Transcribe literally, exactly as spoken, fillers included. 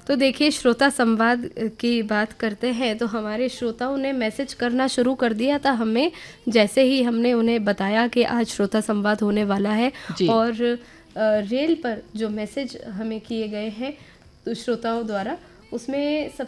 तो देखिए श्रोता संवाद की बात करते हैं तो हमारे श्रोताओं ने मैसेज करना शुरू कर दिया था हमें, जैसे ही हमने उन्हें बताया कि आज श्रोता संवाद होने वाला है। जी। और रेल पर जो मैसेज हमें किए गए हैं तो श्रोताओं द्वारा, उसमें सब